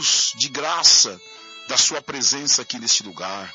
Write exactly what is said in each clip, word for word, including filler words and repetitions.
Deus, de graça, da sua presença aqui neste lugar.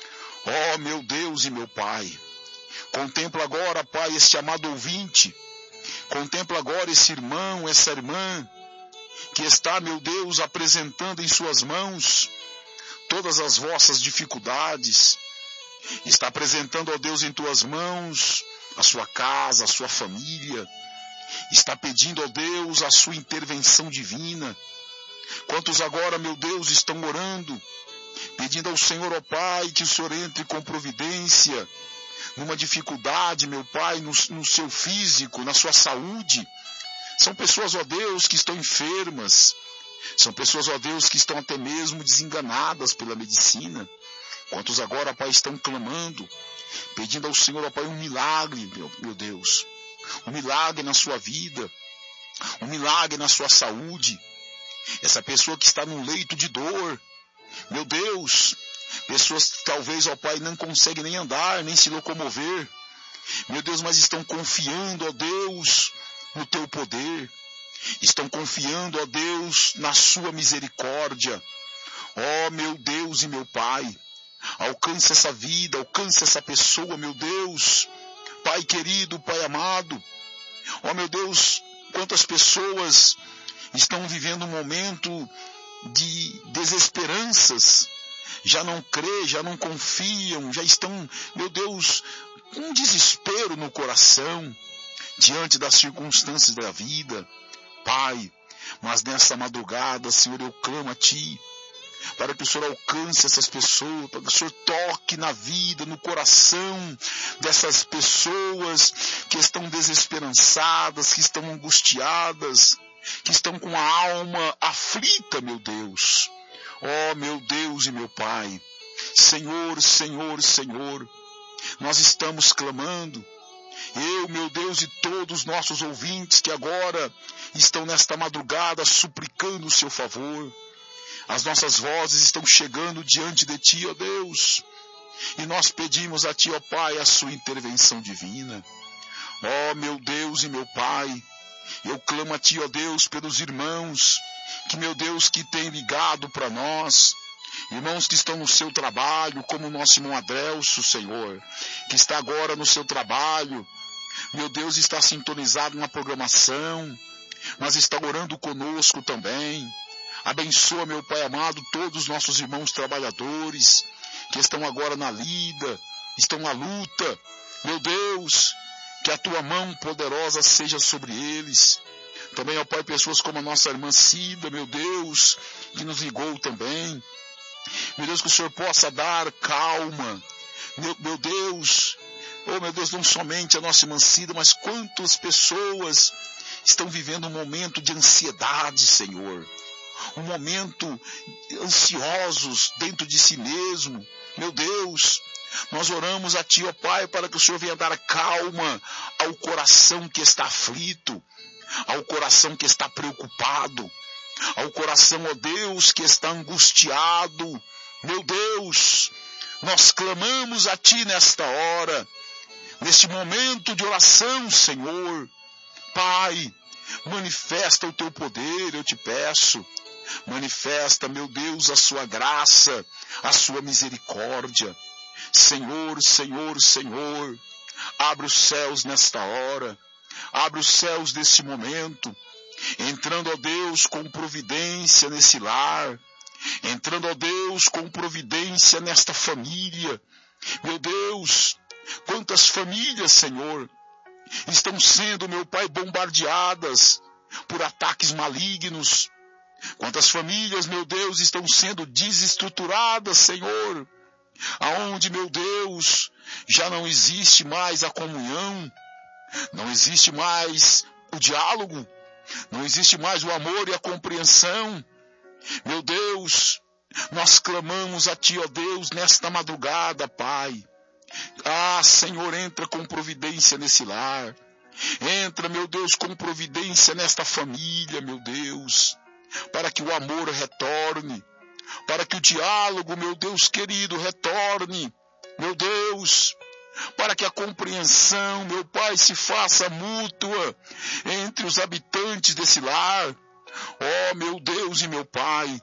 Ó, meu Deus e meu Pai, contempla agora, Pai, este amado ouvinte, contempla agora esse irmão, essa irmã, que está, meu Deus, apresentando em suas mãos todas as vossas dificuldades, está apresentando, ó Deus, em tuas mãos a sua casa, a sua família, está pedindo, ó Deus, a sua intervenção divina. Quantos agora, meu Deus, estão orando, pedindo ao Senhor, ó Pai, que o Senhor entre com providência numa dificuldade, meu Pai, no, no seu físico, na sua saúde. São pessoas, ó Deus, que estão enfermas. São pessoas, ó Deus, que estão até mesmo desenganadas pela medicina. Quantos agora, Pai, estão clamando, pedindo ao Senhor, ó Pai, um milagre, meu, meu Deus. Um milagre na sua vida. Um milagre na sua saúde. Essa pessoa que está num leito de dor. Meu Deus, pessoas que talvez, ó Pai, não conseguem nem andar, nem se locomover. Meu Deus, mas estão confiando, ó Deus, no teu poder. Estão confiando, ó Deus, na sua misericórdia. Ó meu Deus e meu Pai, alcance essa vida, alcance essa pessoa, meu Deus. Pai querido, Pai amado. Ó meu Deus, quantas pessoas estão vivendo um momento de desesperanças, já não crê, já não confiam, já estão, meu Deus, com um desespero no coração, diante das circunstâncias da vida. Pai, mas nessa madrugada, Senhor, eu clamo a Ti, para que o Senhor alcance essas pessoas, para que o Senhor toque na vida, no coração dessas pessoas que estão desesperançadas, que estão angustiadas, que estão com a alma aflita, meu Deus. Ó, meu Deus e meu Pai, Senhor, Senhor, Senhor, nós estamos clamando. Eu, meu Deus, e todos os nossos ouvintes que agora estão nesta madrugada suplicando o seu favor. As nossas vozes estão chegando diante de Ti, ó Deus. E nós pedimos a Ti, ó Pai, a sua intervenção divina. Ó, meu Deus e meu Pai, eu clamo a Ti, ó Deus, pelos irmãos que, meu Deus, que têm ligado para nós. Irmãos que estão no seu trabalho, como o nosso irmão Adelso, Senhor, que está agora no seu trabalho, meu Deus, está sintonizado na programação, mas está orando conosco também. Abençoa, meu Pai amado, todos os nossos irmãos trabalhadores, que estão agora na lida, estão na luta. Meu Deus, que a Tua mão poderosa seja sobre eles. Também, ó Pai, pessoas como a nossa irmã Cida, meu Deus, que nos ligou também. Meu Deus, que o Senhor possa dar calma. Meu, meu Deus, oh meu Deus, não somente a nossa irmã Cida, mas quantas pessoas estão vivendo um momento de ansiedade, Senhor. Um momento ansiosos dentro de si mesmo. Meu Deus, nós oramos a Ti, ó Pai, para que o Senhor venha dar calma ao coração que está aflito, ao coração que está preocupado, ao coração, ó Deus, que está angustiado. Meu Deus, nós clamamos a Ti nesta hora, neste momento de oração, Senhor. Pai, manifesta o Teu poder, eu te peço. Manifesta, meu Deus, a Sua graça, a Sua misericórdia. Senhor, Senhor, Senhor, abre os céus nesta hora, abre os céus deste momento, entrando, ó Deus, com providência nesse lar, entrando, ó Deus, com providência nesta família. Meu Deus, quantas famílias, Senhor, estão sendo, meu Pai, bombardeadas por ataques malignos. Quantas famílias, meu Deus, estão sendo desestruturadas, Senhor, aonde, meu Deus, já não existe mais a comunhão, não existe mais o diálogo, não existe mais o amor e a compreensão. Meu Deus, nós clamamos a Ti, ó Deus, nesta madrugada, Pai. Ah, Senhor, entra com providência nesse lar. Entra, meu Deus, com providência nesta família, meu Deus, para que o amor retorne, para que o diálogo, meu Deus querido, retorne, meu Deus, para que a compreensão, meu Pai, se faça mútua entre os habitantes desse lar. Ó, meu Deus e meu Pai,